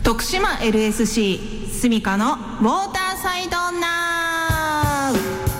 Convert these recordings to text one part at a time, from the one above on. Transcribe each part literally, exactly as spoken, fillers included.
徳島 エルエスシー スミカのウォーターサイドナウ。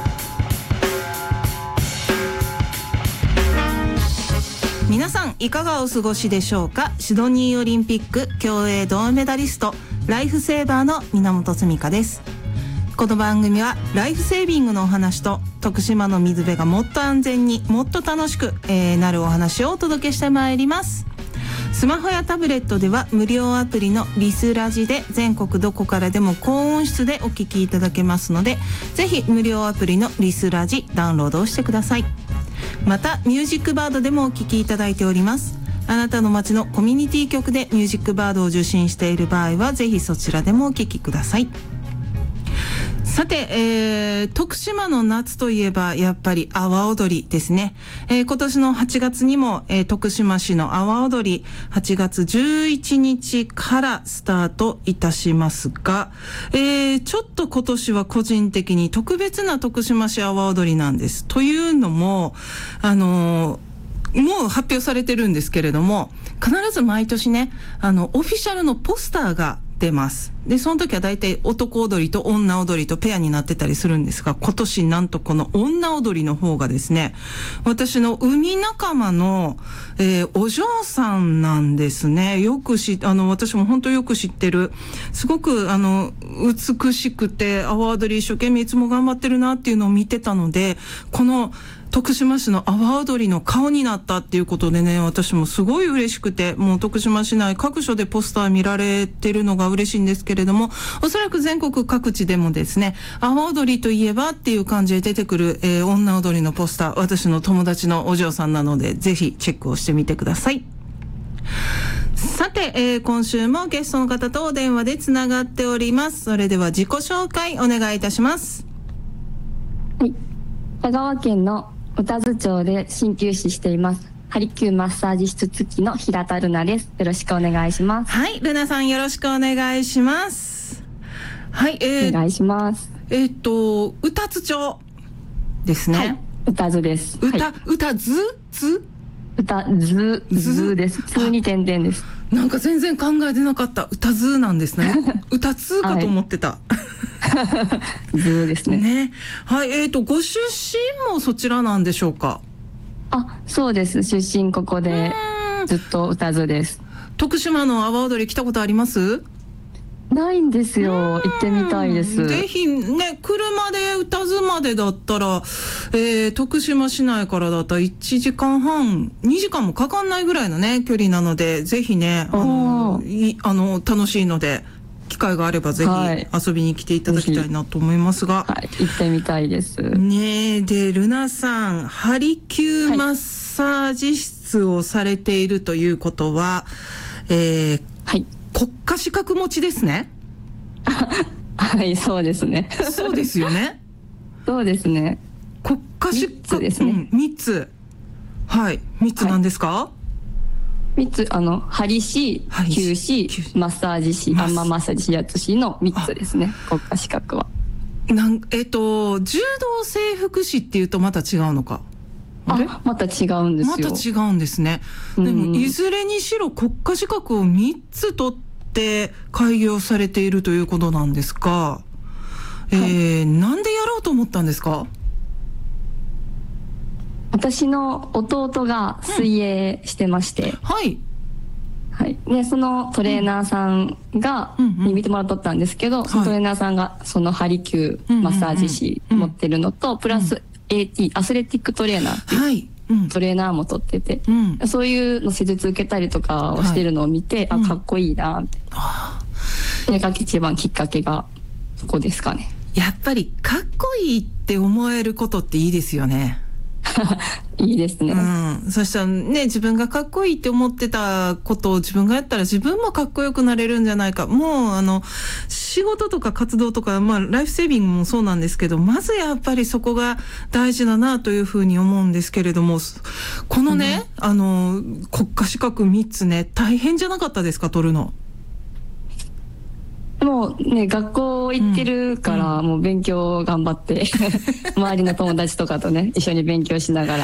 皆さんいかがお過ごしでしょうか。シドニーオリンピック競泳銅メダリスト、ライフセーバーの源スミカです。この番組はライフセービングのお話と徳島の水辺がもっと安全にもっと楽しく、えー、なるお話をお届けしてまいります。スマホやタブレットでは無料アプリのリスラジで全国どこからでも高音質でお聞きいただけますので、ぜひ無料アプリのリスラジダウンロードをしてください。またミュージックバードでもお聞きいただいております。あなたの街のコミュニティ局でミュージックバードを受信している場合はぜひそちらでもお聞きください。さて、えー、徳島の夏といえばやっぱり阿波踊りですね。えー、今年のはちがつにも、えー、徳島市の阿波踊りはちがつじゅういちにちからスタートいたしますが、えー、ちょっと今年は個人的に特別な徳島市阿波踊りなんです。というのも、あのー、もう発表されてるんですけれども、必ず毎年ね、あのオフィシャルのポスターが出ます。で、その時は大体男踊りと女踊りとペアになってたりするんですが、今年なんとこの女踊りの方がですね、私の海仲間の、えー、お嬢さんなんですね。よくし、あの、私も本当よく知ってる、すごくあの、美しくて、阿波踊り一生懸命いつも頑張ってるなっていうのを見てたので、この、徳島市の阿波踊りの顔になったっていうことでね、私もすごい嬉しくて、もう徳島市内各所でポスター見られてるのが嬉しいんですけれども、おそらく全国各地でもですね、阿波踊りといえばっていう感じで出てくる、えー、女踊りのポスター、私の友達のお嬢さんなので、ぜひチェックをしてみてください。さて、えー、今週もゲストの方とお電話でつながっております。それでは自己紹介お願いいたします。 はい、香川県の宇多津町で鍼灸師していますハリキューマッサージ室付きの平田ルナです。よろしくお願いします。 はい、ルナさんよろしくお願いします。はい、えー、 お願いします。 えっと宇多津町ですね。 はい、宇多津です。 宇多、 はい、 宇多津津宇多津津です。津に点々です。 なんか全然考えてなかった。宇多津なんですね。宇多津かと思ってた。 津ですね。 ね。はい、えっとご出身もそちらなんでしょうか。 あ、そうです。出身ここでずっと宇多津です。 徳島の阿波踊り来たことあります？ ないんですよ。行ってみたいです。 ぜひね、車で宇多津までだったら、えー、徳島市内からだったらいちじかんはん、にじかんもかかんないぐらいのね距離なので、ぜひね、あのいあの楽しいので機会があればぜひ遊びに来ていただきたいなと思いますが、 はい、行ってみたいです。 ね。で、ルナさん、ハリキューマッサージ室をされているということは、えー、はい。国家資格持ちですね。 はい、そうですね。 そうですよね。 そうですね。 国家資格ですね。 うん、みっつ。はい、みっつなんですか？はい、 みっつ、あの針師、灸師、マッサージ師、あんまマッサージ指圧師のみっつですね。国家資格は。なんえっと柔道整復師っていうとまた違うのか。 あ、また違うんですよ。 また違うんですね。でもいずれにしろ国家資格をみっつ取って開業されているということなんですが、えーはい、なんでやろうと思ったんですか？ 私の弟が水泳してまして、うん、はい、はい、でそのトレーナーさんが、うん、に見てもらっとったんですけど、うんうん、そのトレーナーさんがそのハリキューマッサージ師持ってるのと、うん、プラス エーティー アスレティックトレーナーっていう、はいうん、トレーナーも取ってて、うん、そういうの施術受けたりとかをしてるのを見て、はい、あ、かっこいいなって、うん、それが一番きっかけがそこですかね。 やっぱりかっこいいって思えることっていいですよね。 いいですね、 うん、そしたらね、自分がかっこいいって思ってたことを自分がやったら自分もかっこよくなれるんじゃないか。もうあの仕事とか活動とか、まあ、ライフセービングもそうなんですけど、まずやっぱりそこが大事だなというふうに思うんですけれども、このね、うん、あの国家資格みっつね、大変じゃなかったですか、取るの。 もうね、学校行ってるから、もう勉強頑張って周りの友達とかとね一緒に勉強しながら